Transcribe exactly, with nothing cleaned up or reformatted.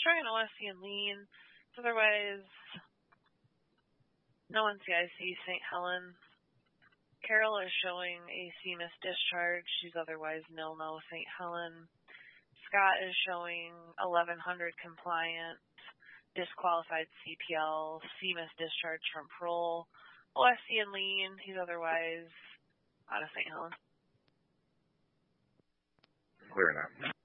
showing an O S C and lien. Otherwise, no N C I C, Saint Helens. Carol is showing a C M I S discharge. She's otherwise nil-no, Saint Helens. Scott is showing eleven hundred compliant, disqualified C P L, C M I S discharge from parole. O S C and lien, he's otherwise out of Saint Helens. Clear enough.